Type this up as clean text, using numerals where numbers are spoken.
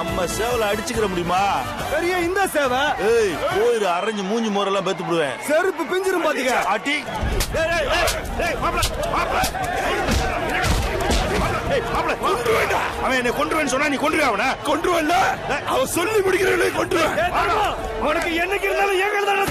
நம்ம சேவல அடிச்சுக்கிற முடியுமா? பெரிய இந்த சேவை. ஏய் போயிரு, அரைஞ்சு மூஞ்சி மோரெல்லாம் பேத்து விடுவேன். செருப்பு பிஞ்சிரும் பாத்தீங்க. அடி. அவன் என்ன கொன்றுவேன்னு சொன்னா நீ கொன்றுவே அவனை? கொன்றுவல்ல, அவன் சொல்லி முடிக்கிறவனை கொன்றுவேன். உனக்கு என்னைக்கு இருந்தாலும் ஏன்